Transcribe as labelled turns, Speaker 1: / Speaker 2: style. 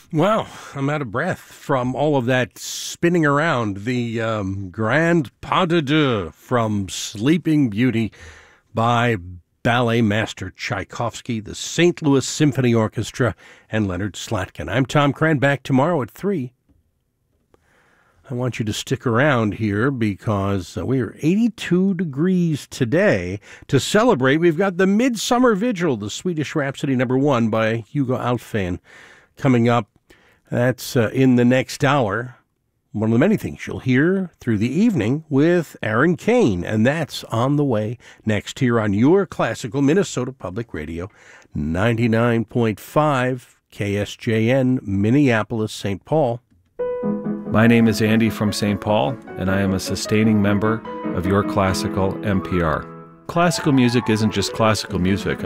Speaker 1: Wow, I'm out of breath from all of that spinning around. The Grand Pas de Deux from Sleeping Beauty by ballet master Tchaikovsky, the St. Louis Symphony Orchestra, and Leonard Slatkin. I'm Tom Cran, back tomorrow at 3. I want you to stick around here because we are 82 degrees today. To celebrate, we've got the Midsummer Vigil, the Swedish Rhapsody #1 by Hugo Alfvén, coming up. That's in the next hour. One of the many things you'll hear through the evening with Aaron Kane, and that's on the way next here on your classical Minnesota Public Radio, 99.5 KSJN, Minneapolis, St. Paul.
Speaker 2: My name is Andy from St. Paul, and I am a sustaining member of Your Classical NPR. Classical music isn't just classical music.